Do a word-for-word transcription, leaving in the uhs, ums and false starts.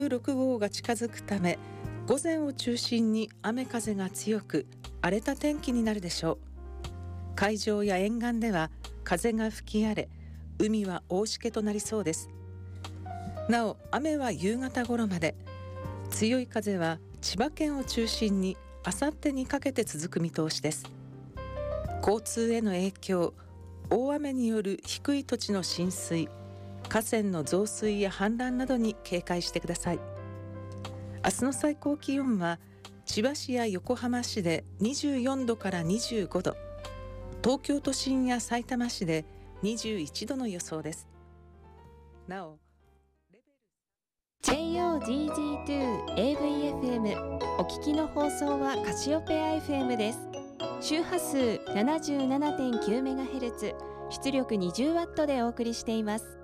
ろくごうが近づくため、午前を中心に雨風が強く荒れた天気になるでしょう。海上や沿岸では風が吹き荒れ、海は大しけとなりそうです。なお、雨は夕方頃まで、強い風は千葉県を中心にあさってにかけて続く見通しです。交通への影響、大雨による低い土地の浸水、河川の増水や氾濫などに警戒してください。明日の最高気温は千葉市や横浜市でにじゅうよんどからにじゅうごど、東京都心やさいたま市でにじゅういちどの予想です。なお、 ジェイオージージーツー エーブイエフエム お聞きの放送はカシオペア エフエム です。周波数 ななじゅうななてんきゅうメガヘルツ、出力 にじゅうワット でお送りしています。